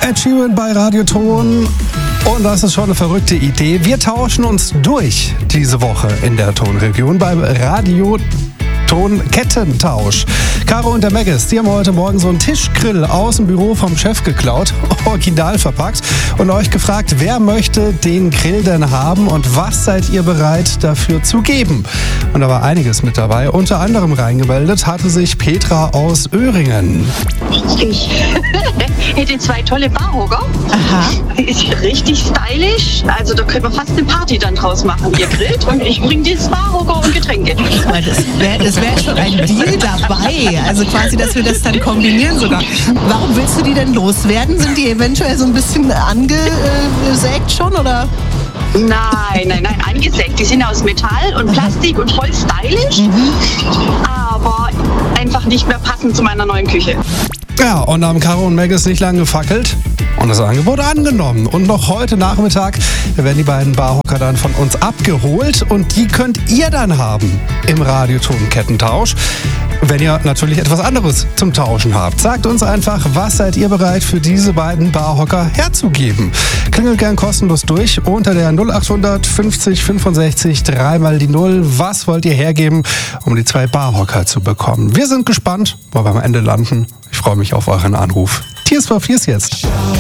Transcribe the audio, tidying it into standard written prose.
Ed Sheeran bei Radioton. Und das ist schon eine verrückte Idee. Wir tauschen uns durch diese Woche in der Tonregion beim Radioton-Kettentausch. Caro und der Maggis, die haben heute Morgen so einen Tischgrill aus dem Büro vom Chef geklaut, original verpackt und euch gefragt, wer möchte den Grill denn haben und was seid ihr bereit dafür zu geben? Und da war einiges mit dabei. Unter anderem reingemeldet hatte sich Petra aus Öhringen. Ich hätte 2 tolle Barhocker. Aha. Ist richtig stylisch. Also da könnte man fast eine Party dann draus machen. Ihr grillt und ich bringe dieses Barhocker und Getränke. Das wäre schon ein Deal dabei. Also quasi, dass wir das dann kombinieren sogar. Warum willst du die denn loswerden? Sind die eventuell so ein bisschen angesägt schon, oder? Nein, angesägt. Die sind aus Metall und Plastik und voll stylisch, aber einfach nicht mehr passend zu meiner neuen Küche. Ja, und haben Caro und Maggis nicht lange gefackelt und das Angebot angenommen. Und noch heute Nachmittag werden die beiden Barhocker dann von uns abgeholt und die könnt ihr dann haben im Radioton-Kettentausch. Wenn ihr natürlich etwas anderes zum Tauschen habt, sagt uns einfach, was seid ihr bereit für diese beiden Barhocker herzugeben. Klingelt gern kostenlos durch unter der 0800 50 65 3 mal die 0. Was wollt ihr hergeben, um die 2 Barhocker zu bekommen? Wir sind gespannt, wo wir am Ende landen. Ich freue mich auf euren Anruf. Tears for Fears jetzt.